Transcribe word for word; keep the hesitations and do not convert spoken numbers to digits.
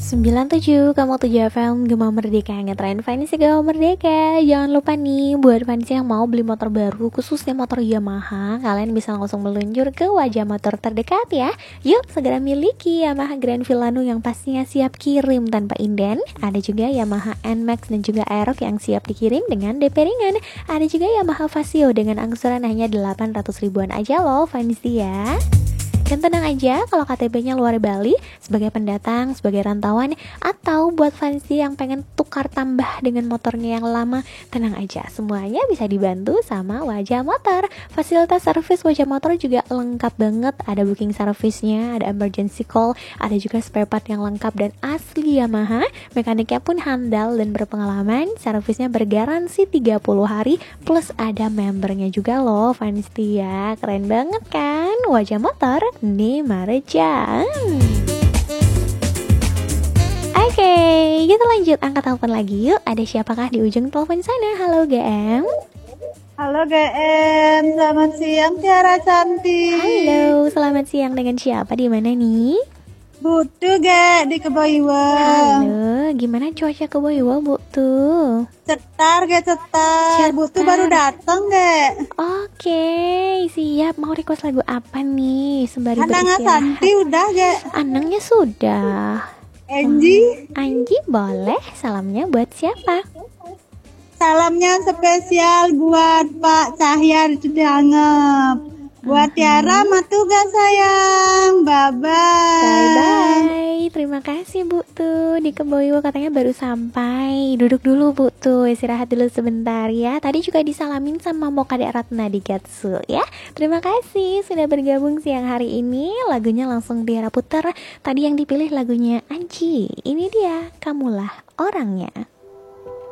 sembilan tujuh koma tujuh F M Gema Merdeka, ngetren Fanny Gema Merdeka. Jangan lupa nih, buat Fanny yang mau beli motor baru, khususnya motor Yamaha, kalian bisa langsung meluncur ke Wajah Motor terdekat ya. Yuk segera miliki Yamaha Grand Villano yang pastinya siap kirim tanpa inden. Ada juga Yamaha N-Max dan juga Aerox yang siap dikirim dengan D P ringan. Ada juga Yamaha Vasio dengan angsuran hanya delapan ratus ribuan aja loh Fanny ya. Dan tenang aja kalau K T P-nya luar Bali, sebagai pendatang, sebagai rantauan, atau buat fancy yang pengen tukar tambah dengan motornya yang lama, tenang aja, semuanya bisa dibantu sama Wajah Motor. Fasilitas servis Wajah Motor juga lengkap banget, ada booking servisnya, ada emergency call, ada juga spare part yang lengkap dan asli Yamaha, mekaniknya pun handal dan berpengalaman, servisnya bergaransi tiga puluh hari, plus ada membernya juga loh, fancy ya, keren banget kan, Wajah Motor nih Mareja. Oke, okay, kita lanjut angkat telepon lagi yuk. Ada siapakah di ujung telepon sana? Halo G M. Halo G M, selamat siang Tiara cantik. Halo, selamat siang, dengan siapa, di mana nih? Butuh Ge, di Keboiwa. Halo, gimana cuaca Keboiwa Butuh? Cetar Ge, cetar. Butuh baru datang Ge. Oke, siap. Mau request lagu apa nih? Sembari Anangnya beristirahat. Santi udah Ge. Anangnya sudah. Anji. Anji boleh. Salamnya buat siapa? Salamnya spesial buat Pak Cahya di Cidiangep. Buat Tiara matuga sayang. Bye-bye. Bye-bye. Terima kasih Bu tuh. Di Keboiwa katanya baru sampai. Duduk dulu Bu tuh, istirahat dulu sebentar ya. Tadi juga disalamin sama Mokade Ratna di Gatsu ya. Terima kasih sudah bergabung siang hari ini. Lagunya langsung Tiara putar. Tadi yang dipilih lagunya Anji. Ini dia, Kamulah Orangnya.